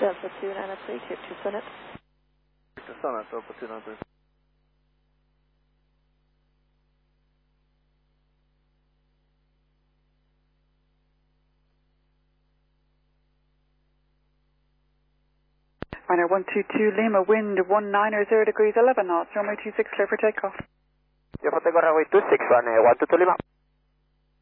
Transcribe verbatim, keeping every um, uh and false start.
Delta two nine three, keep two Sonnet. Sonnet, Delta two nine three. Runner one two two Lima, wind one nine or zero degrees eleven knots, runway two six clear for takeoff. Yo for takeoff runway two six one, one two two Lima.